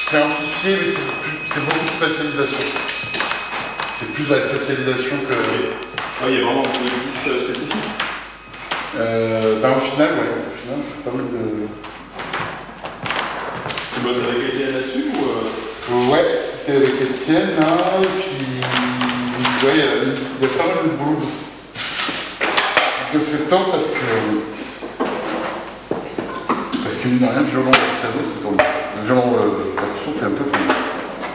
c'est amplifié, mais c'est beaucoup de spatialisation. C'est plus de la spatialisation que... Il y a vraiment un objectif spécifique. Au final, c'est pas mal de... Tu bosses avec Étienne là-dessus ou Ouais, c'était avec Étienne, là, et puis... Ouais, il y a pas mal de boulot de septembre parce que mine de rien, violon et piano, c'est dans le violon percussion, c'est un peu comme...